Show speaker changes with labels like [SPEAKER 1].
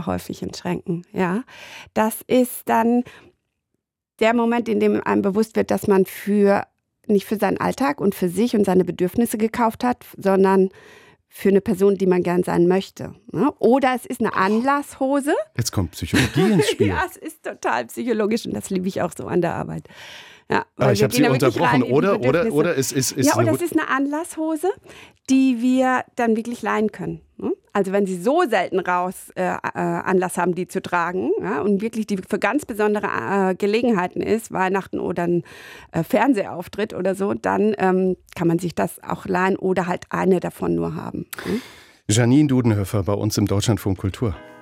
[SPEAKER 1] häufig in Schränken. Ja, das ist dann der Moment, in dem einem bewusst wird, dass man nicht für seinen Alltag und für sich und seine Bedürfnisse gekauft hat, sondern für eine Person, die man gern sein möchte. Oder es ist eine Anlasshose.
[SPEAKER 2] Jetzt kommt Psychologie ins Spiel.
[SPEAKER 1] Ja, es ist total psychologisch und das liebe ich auch so an der Arbeit. Ja,
[SPEAKER 2] aber ich habe Sie unterbrochen, oder es ist
[SPEAKER 1] ja, oder es ist eine Anlasshose, die wir dann wirklich leihen können. Also wenn Sie so selten Anlass haben, die zu tragen, ja, und wirklich die für ganz besondere Gelegenheiten ist, Weihnachten oder ein Fernsehauftritt oder so, dann kann man sich das auch leihen oder halt eine davon nur haben.
[SPEAKER 2] Janine Dudenhöfer bei uns im Deutschlandfunk Kultur.